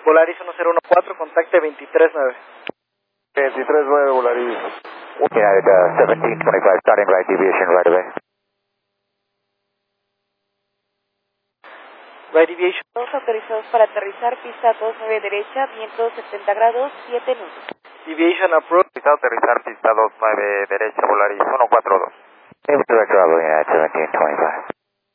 Volaris 1014, contacte 239. 239 Volaris. United 1725, starting right deviation right away. Right deviation. Todos autorizados para aterrizar, pista 29 derecha, viento 70 grados, 7 nudos. Deviation approach. Aterrizar pista 29 derecha Volaris 142. Direct Bravo, United 1725.